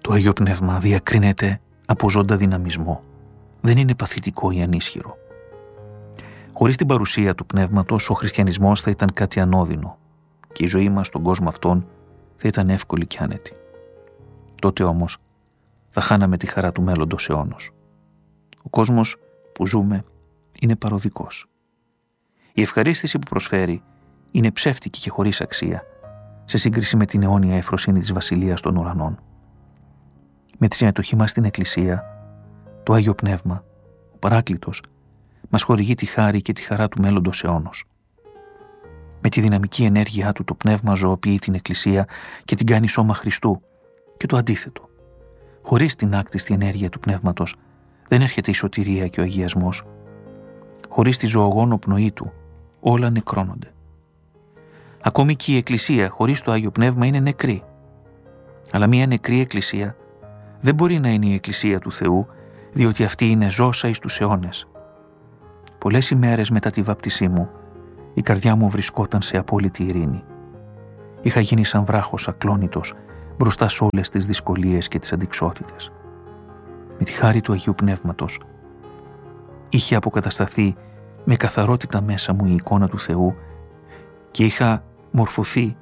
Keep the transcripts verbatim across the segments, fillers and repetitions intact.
Το Άγιο Πνεύμα διακρίνεται από ζώντα δυναμισμό. Δεν είναι παθητικό ή ανίσχυρο. Χωρίς την παρουσία του Πνεύματος, ο χριστιανισμός θα ήταν κάτι ανώδυνο και η ζωή μας στον κόσμο αυτόν θα ήταν εύκολη και άνετη. Τότε όμως θα χάναμε τη χαρά του μέλλοντος αιώνος. Ο κόσμος που ζούμε είναι παροδικός. Η ευχαρίστηση που προσφέρει είναι ψεύτικη και χωρίς αξία σε σύγκριση με την αιώνια ευφροσύνη της Βασιλείας των Ουρανών. Με τη συμμετοχή μας στην Εκκλησία, το Άγιο Πνεύμα, ο Παράκλητος, μας χορηγεί τη χάρη και τη χαρά του μέλλοντος αιώνος. Με τη δυναμική ενέργειά του το Πνεύμα ζωοποιεί την Εκκλησία και την κάνει σώμα Χριστού, και το αντίθετο. Χωρίς την άκτιστη ενέργεια του Πνεύματος δεν έρχεται η σωτηρία και ο αγιασμός. Χωρίς τη ζωογόνο πνοή του όλα νεκρώνονται. Ακόμη και η Εκκλησία χωρίς το Άγιο Πνεύμα είναι νεκρή. Αλλά μια νεκρή Εκκλησία δεν μπορεί να είναι η Εκκλησία του Θεού, διότι αυτή είναι ζώσα εις τους αιώνες. Πολλές ημέρες μετά τη βάπτισή μου, η καρδιά μου βρισκόταν σε απόλυτη ειρήνη. Είχα γίνει σαν βράχος ακλόνητος μπροστά σε όλες τις δυσκολίες και τις αντιξότητες. Με τη χάρη του Αγίου Πνεύματος είχε αποκατασταθεί με καθαρότητα μέσα μου η εικόνα του Θεού και είχα μορφωθεί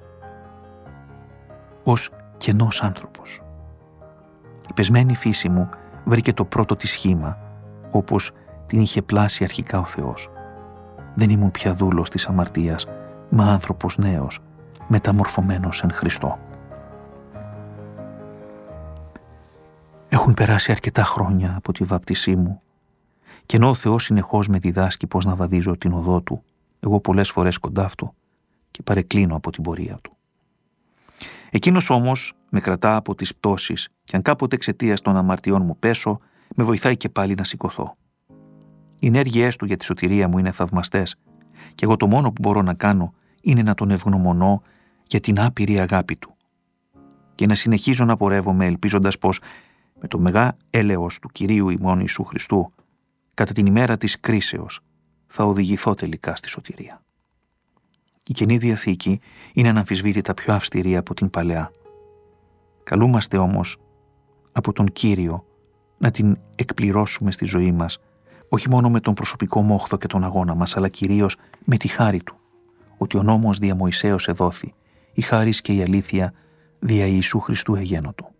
ως κενός άνθρωπος. Η πεσμένη φύση μου βρήκε το πρώτο της σχήμα, όπως την είχε πλάσει αρχικά ο Θεός. Δεν ήμουν πια δούλος της αμαρτίας, μα άνθρωπος νέος, μεταμορφωμένος εν Χριστώ. Έχουν περάσει αρκετά χρόνια από τη βάπτισή μου και ενώ ο Θεός συνεχώς με διδάσκει πώς να βαδίζω την οδό Του, εγώ πολλές φορές κοντάφτω και παρεκκλίνω από την πορεία Του. Εκείνος όμως με κρατά από τις πτώσεις και αν κάποτε εξαιτίας των αμαρτιών μου πέσω, με βοηθάει και πάλι να σηκωθώ. Οι ενέργειές Του για τη σωτηρία μου είναι θαυμαστές και εγώ το μόνο που μπορώ να κάνω είναι να Τον ευγνωμονώ για την άπειρη αγάπη Του και να συνεχίζω να πορεύομαι ελπίζοντας πως με το μεγά έλεος του Κυρίου ημών Ιησού Χριστού κατά την ημέρα της κρίσεως θα οδηγηθώ τελικά στη σωτηρία. Η Καινή Διαθήκη είναι αναμφισβήτητα πιο αυστηρή από την Παλαιά. Καλούμαστε όμως από τον Κύριο να την εκπληρώσουμε στη ζωή μας, όχι μόνο με τον προσωπικό μόχθο και τον αγώνα μας, αλλά κυρίως με τη χάρη Του, ότι ο νόμος δια Μωυσέως εδόθη, η χάρις και η αλήθεια δια Ιησού Χριστού εγένοτο.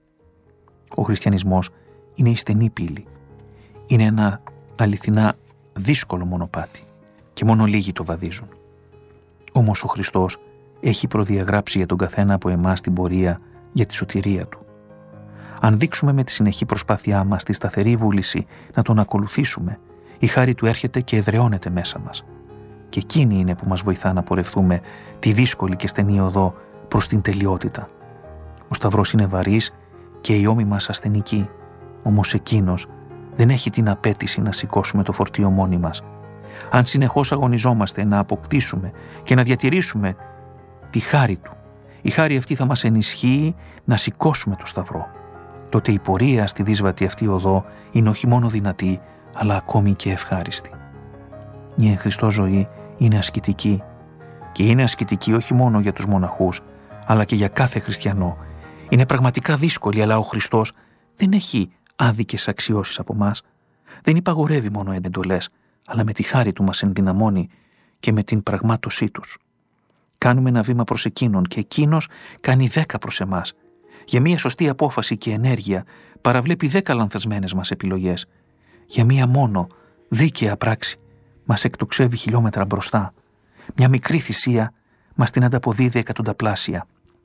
Ο χριστιανισμός είναι η στενή πύλη. Είναι ένα αληθινά δύσκολο μονοπάτι και μόνο λίγοι το βαδίζουν. Όμως ο Χριστός έχει προδιαγράψει για τον καθένα από εμάς την πορεία για τη σωτηρία Του. Αν δείξουμε με τη συνεχή προσπάθειά μας τη σταθερή βούληση να Τον ακολουθήσουμε, η χάρη Του έρχεται και εδραιώνεται μέσα μας. Και εκείνη είναι που μας βοηθά να πορευθούμε τη δύσκολη και στενή οδό προς την τελειότητα. Ο σταυρός είναι βαρύς και η ώμη μας ασθενική, όμως εκείνος δεν έχει την απέτηση να σηκώσουμε το φορτίο μόνοι μας. Αν συνεχώς αγωνιζόμαστε να αποκτήσουμε και να διατηρήσουμε τη χάρη Του, η χάρη αυτή θα μας ενισχύει να σηκώσουμε το σταυρό. Τότε η πορεία στη δύσβατη αυτή οδό είναι όχι μόνο δυνατή, αλλά ακόμη και ευχάριστη. Η εν Χριστώ ζωή είναι ασκητική και είναι ασκητική όχι μόνο για τους μοναχούς, αλλά και για κάθε χριστιανό. Είναι πραγματικά δύσκολη, αλλά ο Χριστός δεν έχει άδικες αξιώσεις από μας. Δεν υπαγορεύει μόνο εντολές, αλλά με τη χάρη Του μας ενδυναμώνει και με την πραγμάτωσή Τους. Κάνουμε ένα βήμα προς Εκείνον και Εκείνος κάνει δέκα προς εμάς. Για μία σωστή απόφαση και ενέργεια παραβλέπει δέκα λανθασμένες μας επιλογές. Για μία μόνο δίκαια πράξη μας εκτοξεύει χιλιόμετρα μπροστά. Μια μικρή θυσία μας την ανταποδίδει εκατονταπλάσια.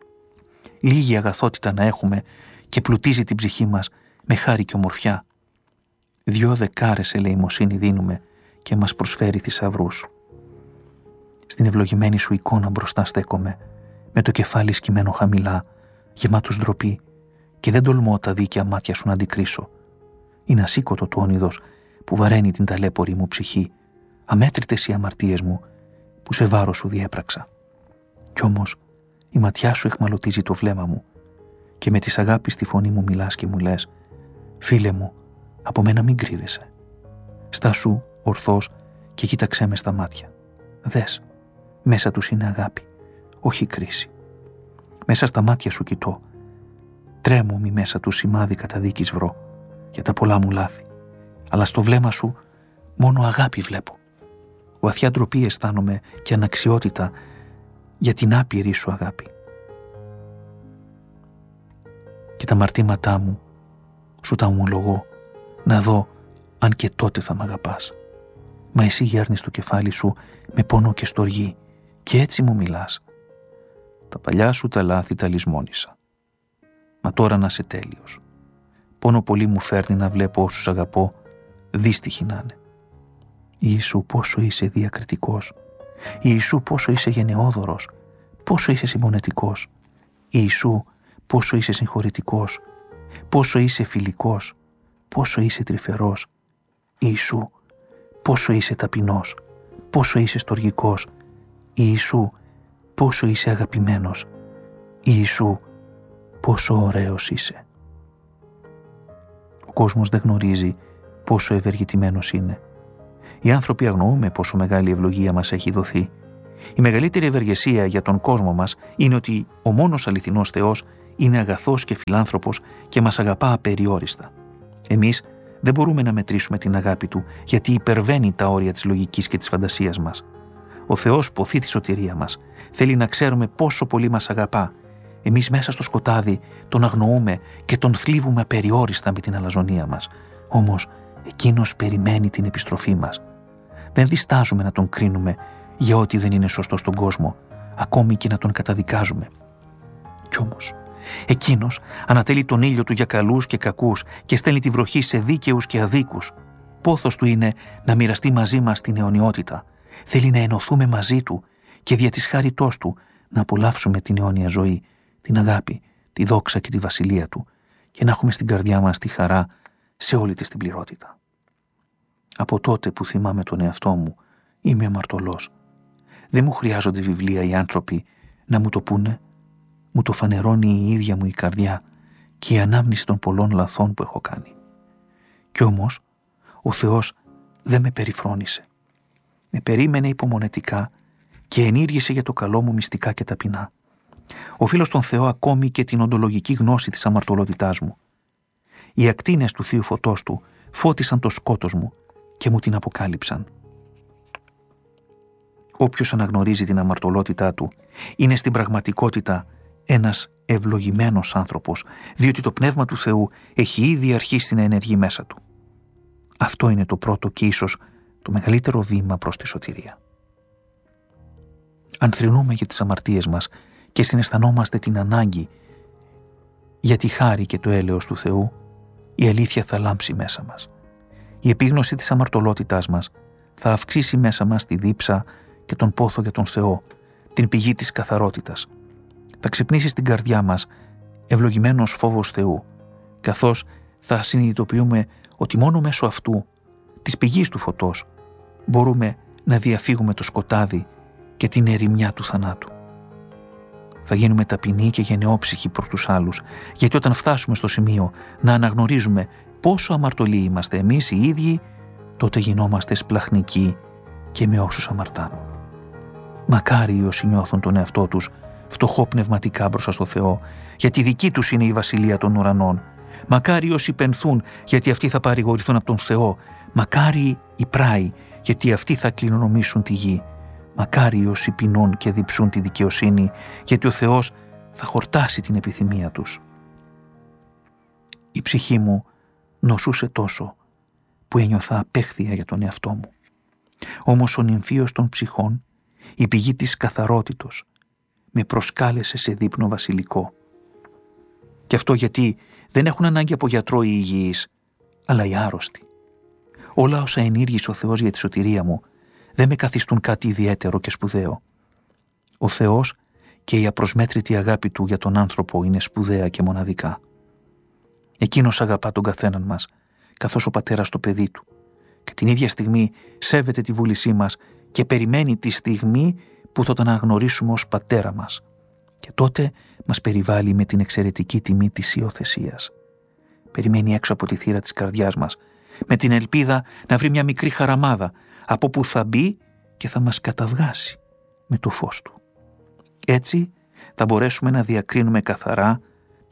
Λίγη αγαθότητα να έχουμε και πλουτίζει την ψυχή μας με χάρη και ομορφιά. Δυο δεκάρες ελεημοσύνη δίνουμε και μας προσφέρει θησαυρούς. Στην ευλογημένη Σου εικόνα μπροστά στέκομαι, με το κεφάλι σκυμμένο χαμηλά, γεμάτος ντροπή, και δεν τολμώ τα δίκαια μάτια Σου να αντικρίσω. Είναι ασήκωτο το όνειδος που βαραίνει την ταλέπορη μου ψυχή, αμέτρητες οι αμαρτίες μου που σε βάρος Σου διέπραξα. Κι όμως η ματιά Σου εχμαλωτίζει το βλέμμα μου και με της αγάπης στη φωνή μου μιλάς και μου λες: «Φίλε μου, από μένα μην κρύβεσαι. Στάσου ορθός και κοίταξέ με στα μάτια. Δες, μέσα τους είναι αγάπη, όχι κρίση. Μέσα στα μάτια Σου κοιτώ Τρέμω μη μέσα του σημάδι καταδίκης βρω για τα πολλά μου λάθη, αλλά στο βλέμμα σου μόνο αγάπη βλέπω. Βαθιά ντροπή αισθάνομαι και αναξιότητα για την άπειρη σου αγάπη. Και τα αμαρτήματά μου σου τα ομολογώ, να δω αν και τότε θα μ' αγαπάς. Μα εσύ γέρνεις το κεφάλι σου με πόνο και στοργή και έτσι μου μιλάς. Τα παλιά σου τα λάθη τα λησμόνησα. Μα τώρα να είσαι τέλειος. Πόνο πολύ μου φέρνει να βλέπω όσους αγαπώ, δύστιχοι να είναι. Ιησού, πόσο είσαι διακριτικός. Ιησού, πόσο είσαι γενναιόδωρος. Πόσο είσαι συμπονετικός. Ιησού, πόσο είσαι συγχωρητικός. Πόσο είσαι φιλικός. Πόσο είσαι τρυφερός. Ιησού, πόσο είσαι ταπεινός. Πόσο είσαι στοργικός. Ιησού, πόσο είσαι αγαπημένος. Ιησού, πόσο ωραίος είσαι. Ο κόσμος δεν γνωρίζει πόσο ευεργετημένος είναι. Οι άνθρωποι αγνοούμε πόσο μεγάλη ευλογία μας έχει δοθεί. Η μεγαλύτερη ευεργεσία για τον κόσμο μας είναι ότι ο μόνος αληθινός Θεός είναι αγαθός και φιλάνθρωπος και μας αγαπά απεριόριστα. Εμείς δεν μπορούμε να μετρήσουμε την αγάπη Του γιατί υπερβαίνει τα όρια της λογικής και της φαντασίας μας. Ο Θεός ποθεί τη σωτηρία μας. Θέλει να ξέρουμε πόσο πολύ μας αγαπά. Εμείς μέσα στο σκοτάδι τον αγνοούμε και τον θλίβουμε απεριόριστα με την αλαζονία μας. Όμως Εκείνος περιμένει την επιστροφή μας. Δεν διστάζουμε να τον κρίνουμε για ό,τι δεν είναι σωστό στον κόσμο, ακόμη και να τον καταδικάζουμε. Κι όμως, Εκείνος ανατέλει τον ήλιο Του για καλούς και κακούς και στέλνει τη βροχή σε δίκαιους και αδίκους. Πόθος Του είναι να μοιραστεί μαζί μας την αιωνιότητα. Θέλει να ενωθούμε μαζί Του και δια της χάριτός Του να απολαύσουμε την αιώνια ζωή, την αγάπη, τη δόξα και τη βασιλεία Του και να έχουμε στην καρδιά μας τη χαρά σε όλη της την πληρότητα. Από τότε που θυμάμαι τον εαυτό μου, είμαι αμαρτωλός. Δεν μου χρειάζονται βιβλία οι άνθρωποι να μου το πούνε. Μου το φανερώνει η ίδια μου η καρδιά και η ανάμνηση των πολλών λαθών που έχω κάνει. Κι όμως, ο Θεός δεν με περιφρόνησε. Με περίμενε υπομονετικά και ενήργησε για το καλό μου μυστικά και ταπεινά. Οφείλω στον Θεό ακόμη και την οντολογική γνώση της αμαρτωλότητάς μου. Οι ακτίνες του Θείου Φωτός Του φώτισαν το σκότος μου και μου την αποκάλυψαν. Όποιος αναγνωρίζει την αμαρτωλότητά του είναι στην πραγματικότητα ένας ευλογημένος άνθρωπος, διότι το Πνεύμα του Θεού έχει ήδη αρχίσει να ενεργεί μέσα του. Αυτό είναι το πρώτο και ίσως το μεγαλύτερο βήμα προς τη σωτηρία. Αν θρηνούμε για τις αμαρτίες μας και συναισθανόμαστε την ανάγκη για τη χάρη και το έλεος του Θεού, η αλήθεια θα λάμψει μέσα μας. Η επίγνωση της αμαρτωλότητάς μας θα αυξήσει μέσα μας τη δίψα και τον πόθο για τον Θεό, την πηγή της καθαρότητας. Θα ξυπνήσει στην καρδιά μας ευλογημένος φόβος Θεού, καθώς θα συνειδητοποιούμε ότι μόνο μέσω αυτού, της πηγής του φωτός, μπορούμε να διαφύγουμε το σκοτάδι και την ερημιά του θανάτου. Θα γίνουμε ταπεινοί και γενναιόψυχοι προς τους άλλους, γιατί όταν φτάσουμε στο σημείο να αναγνωρίζουμε πόσο αμαρτωλοί είμαστε εμείς οι ίδιοι, τότε γινόμαστε σπλαχνικοί και με όσους αμαρτάνουν. Μακάρι όσοι νιώθουν τον εαυτό τους φτωχό πνευματικά μπροστά στο Θεό, γιατί δική τους είναι η βασιλεία των ουρανών. Μακάρι όσοι πενθούν, γιατί αυτοί θα παρηγορηθούν από τον Θεό. Μακάρι οι πράοι, γιατί αυτοί θα κληρονομήσουν τη γη. Μακάρι όσοι πεινούν και διψούν τη δικαιοσύνη, γιατί ο Θεός θα χορτάσει την επιθυμία τους. Η ψυχή μου νοσούσε τόσο που ένιωθα απέχθεια για τον εαυτό μου. Όμως ο νυμφίος των ψυχών, η πηγή της καθαρότητος, με προσκάλεσε σε δείπνο βασιλικό. Και αυτό γιατί δεν έχουν ανάγκη από γιατρό οι υγιείς, αλλά οι άρρωστοι. Όλα όσα ενήργησε ο Θεός για τη σωτηρία μου δεν με καθιστούν κάτι ιδιαίτερο και σπουδαίο. Ο Θεός και η απροσμέτρητη αγάπη Του για τον άνθρωπο είναι σπουδαία και μοναδικά. Εκείνος αγαπά τον καθέναν μας, καθώς ο πατέρας το παιδί του, και την ίδια στιγμή σέβεται τη βούλησή μας και περιμένει τη στιγμή που θα τον αναγνωρίσουμε ως πατέρα μας. Και τότε μας περιβάλλει με την εξαιρετική τιμή της υιοθεσίας. Περιμένει έξω από τη θύρα της καρδιάς μας, με την ελπίδα να βρει μια μικρή χαραμάδα, από που θα μπει και θα μας καταβγάσει με το φως Του. Έτσι θα μπορέσουμε να διακρίνουμε καθαρά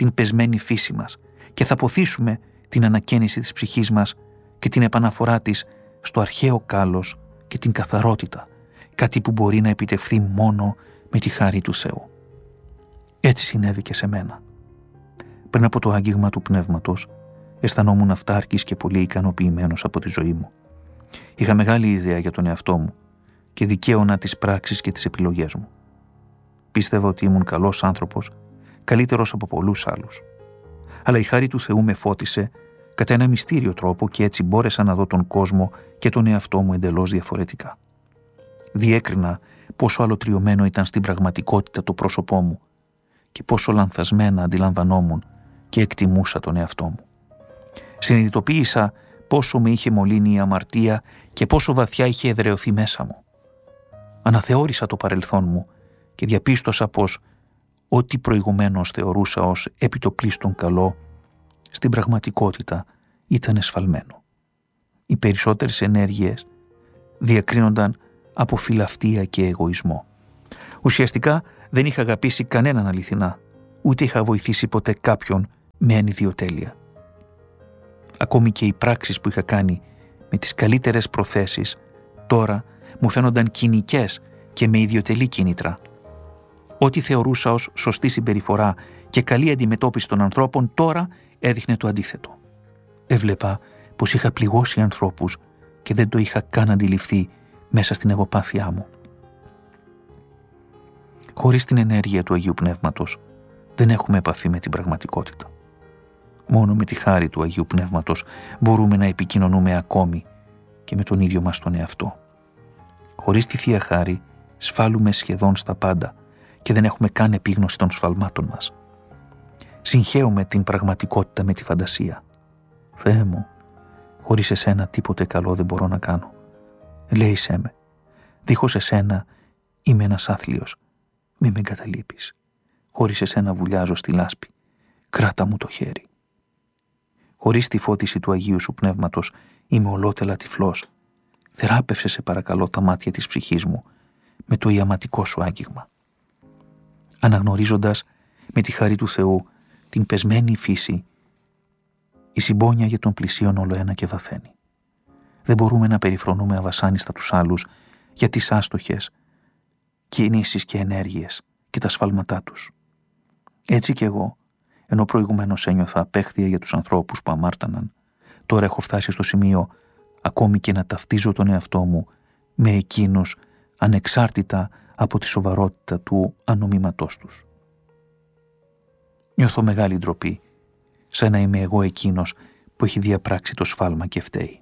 την πεσμένη φύση μας και θα ποθήσουμε την ανακαίνιση της ψυχής μας και την επαναφορά της στο αρχαίο κάλος και την καθαρότητα, κάτι που μπορεί να επιτευχθεί μόνο με τη χάρη του Θεού. Έτσι συνέβη και σε μένα. Πριν από το άγγιγμα του πνεύματος, αισθανόμουν αυτάρκης και πολύ ικανοποιημένος από τη ζωή μου. Είχα μεγάλη ιδέα για τον εαυτό μου και δικαίωνα τις πράξεις και τις επιλογές μου. Πίστευα ότι ήμουν καλός άνθρωπος, καλύτερος από πολλούς άλλους. Αλλά η χάρη του Θεού με φώτισε κατά ένα μυστήριο τρόπο και έτσι μπόρεσα να δω τον κόσμο και τον εαυτό μου εντελώς διαφορετικά. Διέκρινα πόσο αλωτριωμένο ήταν στην πραγματικότητα το πρόσωπό μου και πόσο λανθασμένα αντιλαμβανόμουν και εκτιμούσα τον εαυτό μου. Συνειδητοποίησα πόσο με είχε μολύνει η αμαρτία και πόσο βαθιά είχε εδραιωθεί μέσα μου. Αναθεώρησα το παρελθόν μου και διαπίστωσα πως ό,τι προηγουμένως θεωρούσα ως επιτοπλίστων καλό, στην πραγματικότητα ήταν εσφαλμένο. Οι περισσότερες ενέργειες διακρίνονταν από φιλαυτία και εγωισμό. Ουσιαστικά δεν είχα αγαπήσει κανέναν αληθινά, ούτε είχα βοηθήσει ποτέ κάποιον με ανιδιοτέλεια. Ακόμη και οι πράξεις που είχα κάνει με τις καλύτερες προθέσεις τώρα μου φαίνονταν κοινικές και με ιδιωτελή κίνητρα. Ό,τι θεωρούσα ως σωστή συμπεριφορά και καλή αντιμετώπιση των ανθρώπων τώρα έδειχνε το αντίθετο. Έβλεπα πως είχα πληγώσει ανθρώπους και δεν το είχα καν αντιληφθεί μέσα στην εγωπάθειά μου. Χωρίς την ενέργεια του Αγίου Πνεύματος δεν έχουμε επαφή με την πραγματικότητα. Μόνο με τη χάρη του Αγίου Πνεύματος μπορούμε να επικοινωνούμε ακόμη και με τον ίδιο μας τον εαυτό. Χωρίς τη Θεία Χάρη σφάλουμε σχεδόν στα πάντα και δεν έχουμε καν επίγνωση των σφαλμάτων μας. Συγχέουμε την πραγματικότητα με τη φαντασία. Θεέ μου, χωρίς εσένα τίποτε καλό δεν μπορώ να κάνω. Ελέησέ με. Δίχως εσένα είμαι ένας άθλιος. Μη με εγκαταλείπεις. Χωρίς εσένα βουλιάζω στη λάσπη. Κράτα μου το χέρι. Χωρίς τη φώτιση του Αγίου σου Πνεύματος είμαι ολότελα τυφλός. Θεράπευσε σε παρακαλώ τα μάτια της ψυχής μου με το ιαματικό σου άγγιγμα. Αναγνωρίζοντας με τη χάρη του Θεού την πεσμένη φύση, η συμπόνια για τον πλησίον όλο ένα και βαθαίνει. Δεν μπορούμε να περιφρονούμε αβασάνιστα τους άλλους για τις άστοχες κινήσεις και ενέργειες και τα σφάλματά τους. Έτσι κι εγώ, ενώ προηγουμένως ένιωθα απέχθεια για τους ανθρώπους που αμάρταναν, τώρα έχω φτάσει στο σημείο ακόμη και να ταυτίζω τον εαυτό μου με εκείνους ανεξάρτητα από τη σοβαρότητα του ανομήματός τους. Νιώθω μεγάλη ντροπή, σαν να είμαι εγώ εκείνος που έχει διαπράξει το σφάλμα και φταίει.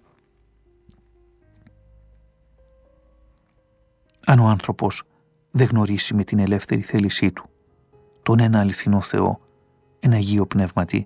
Αν ο άνθρωπος δεν γνωρίσει με την ελεύθερη θέλησή του τον ένα αληθινό Θεό, ένα Αγίο Πνεύματι,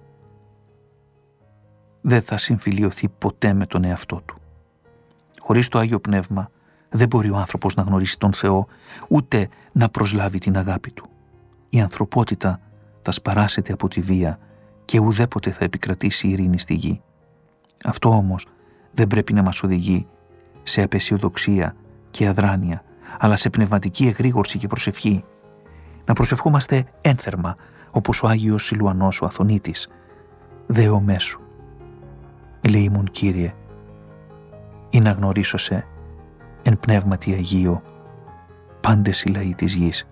δεν θα συμφιλιωθεί ποτέ με τον εαυτό του. Χωρίς το Άγιο Πνεύμα δεν μπορεί ο άνθρωπος να γνωρίσει τον Θεό, ούτε να προσλάβει την αγάπη του. Η ανθρωπότητα θα σπαράσεται από τη βία και ουδέποτε θα επικρατήσει η ειρήνη στη γη. Αυτό όμως δεν πρέπει να μας οδηγεί σε απεσιοδοξία και αδράνεια, αλλά σε πνευματική εγρήγορση και προσευχή. Να προσευχόμαστε ένθερμα, όπως ο Άγιος Σιλουανός ο Αθωνίτης. «Δεό μέσου, ελεήμουν Κύριε, ή να γνωρίσω σε εν πνεύματι Αγίο πάντες οι λαοί της γης».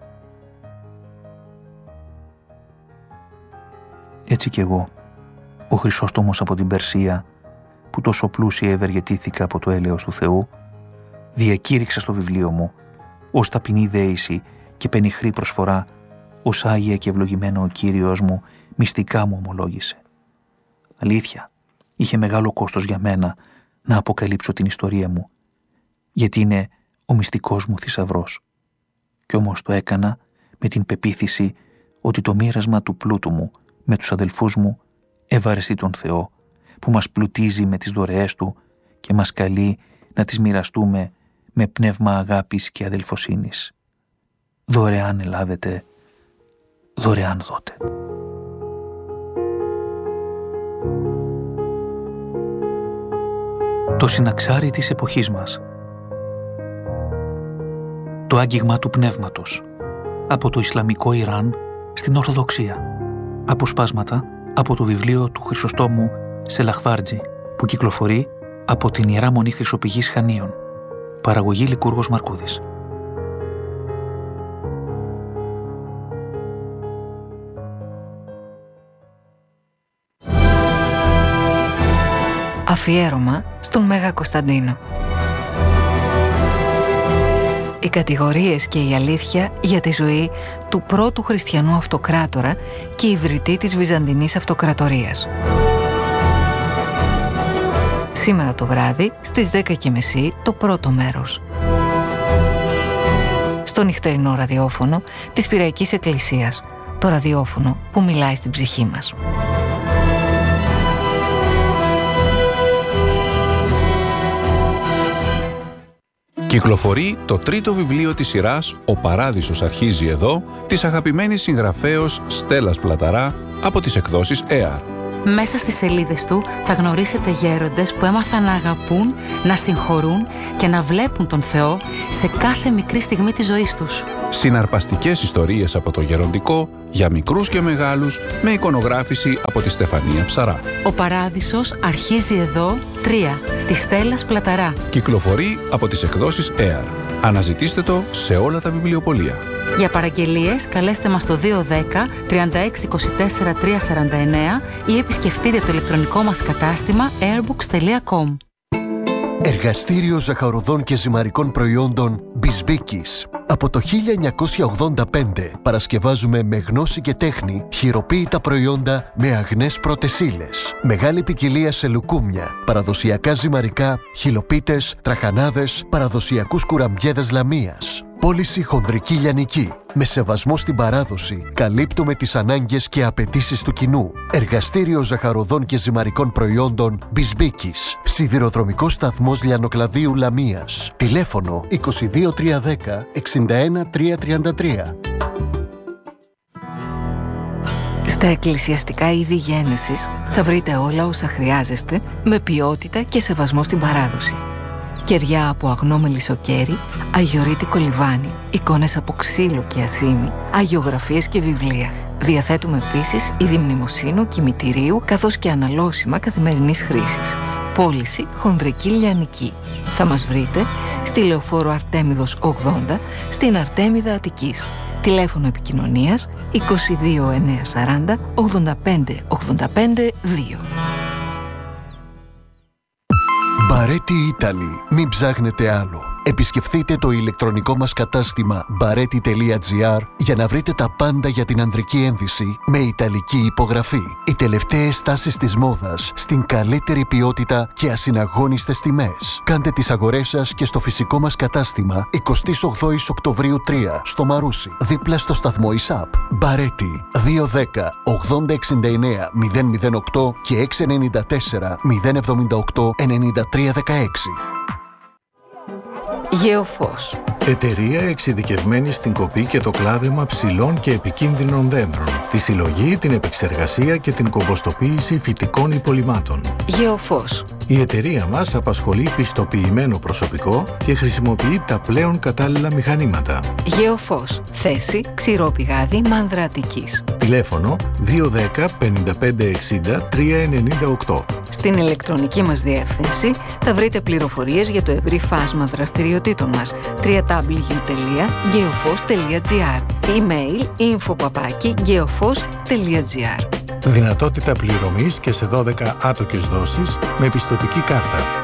Έτσι κι εγώ, ο Χρυσόστομος από την Περσία, που τόσο πλούσια ευεργετήθηκα από το έλεος του Θεού, διακήρυξα στο βιβλίο μου ως ταπεινή δέηση και πενιχρή προσφορά, ως Άγια και ευλογημένο ο Κύριος μου μυστικά μου ομολόγησε. Αλήθεια, είχε μεγάλο κόστος για μένα να αποκαλύψω την ιστορία μου, γιατί είναι ο μυστικός μου θησαυρός. Κι όμως το έκανα με την πεποίθηση ότι το μοίρασμα του πλούτου μου με τους αδελφούς μου ευαρεστεί τον Θεό, που μας πλουτίζει με τις δωρεές Του και μας καλεί να τις μοιραστούμε με πνεύμα αγάπης και αδελφοσύνης. Δωρεάν ελάβετε, δωρεάν δώτε. Το συναξάρι της εποχής μας. Το άγγιγμα του πνεύματος από το Ισλαμικό Ιράν στην Ορθοδοξία, Αποσπάσματα από το βιβλίο του Χρυσοστόμου Σελαχβάρτζη, που κυκλοφορεί από την Ιερά Μονή Χρυσοπηγής Χανίων. Παραγωγή Λικούργος Μαρκούδης. Αφιέρωμα στον Μέγα Κωνσταντίνο. Οι κατηγορίες και η αλήθεια για τη ζωή του πρώτου χριστιανού αυτοκράτορα και ιδρυτή της Βυζαντινής Αυτοκρατορίας. Σήμερα το βράδυ στις δέκα και μισή το πρώτο μέρος. Στο νυχτερινό ραδιόφωνο της Πειραϊκής Εκκλησίας. Το ραδιόφωνο που μιλάει στην ψυχή μας. Κυκλοφορεί το τρίτο βιβλίο της σειράς «Ο Παράδεισος αρχίζει εδώ» της αγαπημένης συγγραφέως Στέλλας Πλαταρά από τις εκδόσεις έαρ. Μέσα στις σελίδες του θα γνωρίσετε γέροντες που έμαθαν να αγαπούν, να συγχωρούν και να βλέπουν τον Θεό σε κάθε μικρή στιγμή της ζωής τους. Συναρπαστικές ιστορίες από το γεροντικό, για μικρούς και μεγάλους, με εικονογράφηση από τη Στεφανία Ψαρά. «Ο Παράδεισος αρχίζει εδώ» τρία, της Στέλλας Πλαταρά. Κυκλοφορεί από τις εκδόσεις έαρ. Αναζητήστε το σε όλα τα βιβλιοπωλεία. Για παραγγελίες καλέστε μας στο δύο δέκα τριάντα έξι είκοσι τέσσερα τριακόσια σαράντα εννέα ή επισκεφτείτε το ηλεκτρονικό μας κατάστημα airbooks τελεία com. Εργαστήριο ζαχαροδών και ζυμαρικών προϊόντων Μπισμπίκης. Από το χίλια εννιακόσια ογδόντα πέντε παρασκευάζουμε με γνώση και τέχνη χειροποίητα προϊόντα με αγνές πρώτες ύλες. Μεγάλη ποικιλία σε λουκούμια, παραδοσιακά ζυμαρικά, χυλοπίτες, τραχανάδες, παραδοσιακούς κουραμπιέδες λαμίας. Πώληση χονδρική λιανική. Με σεβασμό στην παράδοση, καλύπτουμε τις ανάγκες και απαιτήσεις του κοινού. Εργαστήριο ζαχαροδών και ζυμαρικών προϊόντων Μπισμπίκης. Σιδηροδρομικός σταθμός Λιανοκλαδίου Λαμίας. Τηλέφωνο είκοσι δύο τριακόσια δέκα εξήντα ένα τριακόσια τριάντα τρία. Στα εκκλησιαστικά είδη γένεσης θα βρείτε όλα όσα χρειάζεστε με ποιότητα και σεβασμό στην παράδοση. Κεριά από αγνό μελισσοκέρι, αγιορείτικο λιβάνι, εικόνες από ξύλο και ασήμι, αγιογραφίες και βιβλία. Διαθέτουμε επίσης είδη μνημοσύνου, κημητηρίου, καθώς και αναλώσιμα καθημερινής χρήσης. Πώληση χονδρική λιανική. Θα μας βρείτε στη Λεωφόρο Αρτέμιδος ογδόντα, στην Αρτέμιδα Αττικής. Τηλέφωνο επικοινωνίας είκοσι δύο εννιακόσια σαράντα ογδόντα πέντε ογδόντα πέντε δύο. Μπαρέτι Italy. Μην ψάχνετε άλλο. Επισκεφθείτε το ηλεκτρονικό μας κατάστημα μπαρέτι τελεία τζι άρ για να βρείτε τα πάντα για την ανδρική ένδυση με ιταλική υπογραφή. Οι τελευταίες τάσεις της μόδας στην καλύτερη ποιότητα και ασυναγώνιστες τιμές. Κάντε τις αγορές σας και στο φυσικό μας κατάστημα εικοστή ογδόη Οκτωβρίου τρία στο Μαρούσι, δίπλα στο σταθμό ΙΣΑΠ. Μπαρέτι δύο δέκα ογδόντα εξήντα εννέα μηδέν μηδέν οκτώ και έξι εννιά τέσσερα μηδέν εβδομήντα οκτώ ενενήντα τρία δεκαέξι. Γεωφός. Εταιρεία εξειδικευμένη στην κοπή και το κλάδεμα ψηλών και επικίνδυνων δέντρων, τη συλλογή, την επεξεργασία και την κομποστοποίηση φυτικών υπολειμμάτων. Γεωφός. Η εταιρεία μας απασχολεί πιστοποιημένο προσωπικό και χρησιμοποιεί τα πλέον κατάλληλα μηχανήματα. Γεωφός. Θέση Ξηρό Πηγάδι, Μάνδρα Αττικής. Τηλέφωνο δύο δέκα πενήντα πέντε εξήντα τριακόσια ενενήντα οκτώ. Στην ηλεκτρονική μας διεύθυνση θα βρείτε πληροφορίες για το ευρύ φάσμα δραστηριοτήτων μας. double-u double-u double-u τελεία geofos τελεία τζι άρ. Email info παπάκι geofos τελεία τζι άρ. Δυνατότητα πληρωμής και σε δώδεκα άτοκες δόσεις με πιστωτική κάρτα.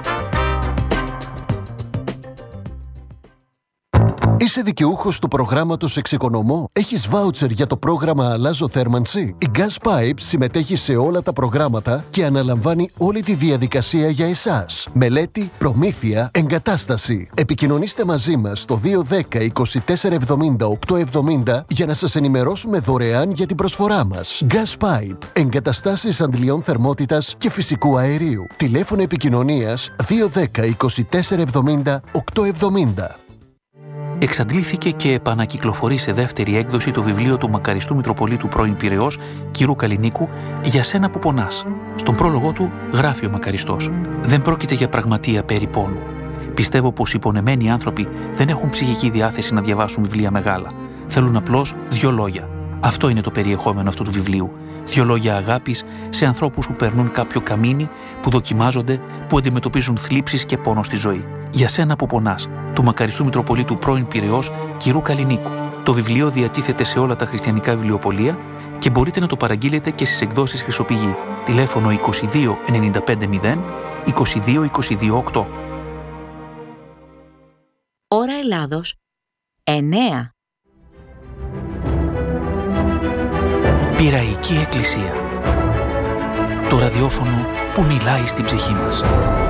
Είσαι δικαιούχος του προγράμματος Εξοικονομώ? Έχεις βάουτσερ για το πρόγραμμα Αλλάζω Θέρμανση? Η Gas Pipes συμμετέχει σε όλα τα προγράμματα και αναλαμβάνει όλη τη διαδικασία για εσάς. Μελέτη, προμήθεια, εγκατάσταση. Επικοινωνήστε μαζί μας στο δύο δέκα είκοσι τέσσερα εβδομήντα οκτώ εβδομήντα για να σας ενημερώσουμε δωρεάν για την προσφορά μας. Gas Pipe. Εγκαταστάσεις αντλιών θερμότητας και φυσικού αερίου. Τηλέφωνο επικοινωνίας δύο δέκα είκοσι τέσσερα εβδομήντα οκτώ εβδομήντα. Εξαντλήθηκε και επανακυκλοφορεί σε δεύτερη έκδοση το βιβλίο του μακαριστού Μητροπολίτου πρώην Πειραιώς, κ. Καλλινίκου, «Για σένα που πονάς». Στον πρόλογο του γράφει ο μακαριστός: «Δεν πρόκειται για πραγματεία περί πόνου. Πιστεύω πως οι πονεμένοι άνθρωποι δεν έχουν ψυχική διάθεση να διαβάσουν βιβλία μεγάλα. Θέλουν απλώς δύο λόγια. Αυτό είναι το περιεχόμενο αυτού του βιβλίου. Δύο λόγια αγάπης σε ανθρώπους που περνούν κάποιο καμίνι, που δοκιμάζονται, που αντιμετωπίζουν θλίψεις και πόνο στη ζωή. Για σένα που πονάς, του μακαριστού Μητροπολίτου πρώην Πειραιώς, κ. Καλλινίκου. Το βιβλίο διατίθεται σε όλα τα χριστιανικά βιβλιοπωλεία και μπορείτε να το παραγγείλετε και στις εκδόσεις Χρυσοπηγή. Τηλέφωνο είκοσι δύο ενενήντα πέντε μηδέν είκοσι δύο είκοσι δύο οκτώ. Ώρα Ελλάδος εννέα. Πειραϊκή Εκκλησία. Το ραδιόφωνο που μιλάει στην ψυχή μας.